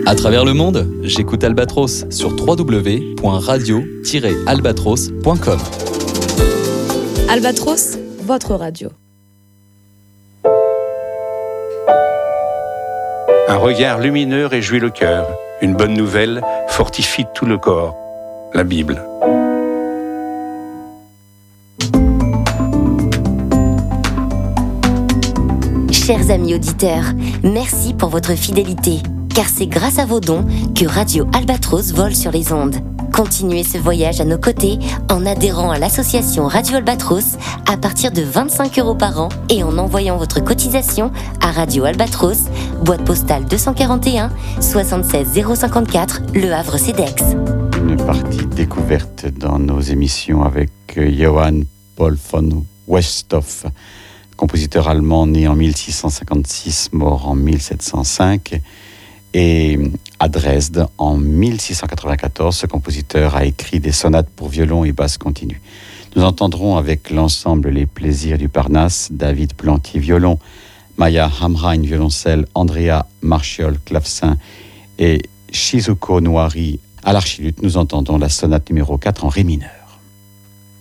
À travers le monde, j'écoute Albatros sur www.radio-albatros.com. Albatros, votre radio. Un regard lumineux réjouit le cœur. Une bonne nouvelle fortifie tout le corps. La Bible. Chers amis auditeurs, merci pour votre fidélité, car c'est grâce à vos dons que Radio Albatros vole sur les ondes. Continuez ce voyage à nos côtés en adhérant à l'association Radio Albatros à partir de 25 € par an et en envoyant votre cotisation à Radio Albatros, boîte postale 241 76 054, Le Havre CEDEX. Une partie découverte dans nos émissions avec Johann Paul von Westhoff, compositeur allemand né en 1656, mort en 1705, et à Dresde en 1694, ce compositeur a écrit des sonates pour violon et basse continue. Nous entendrons avec l'ensemble Les Plaisirs du Parnasse, David Plantier violon, Maya Hamrein violoncelle, Andrea Marchiol clavecin et Shizuko Noiri à l'archiluth. Nous entendons la sonate numéro 4 en ré mineur.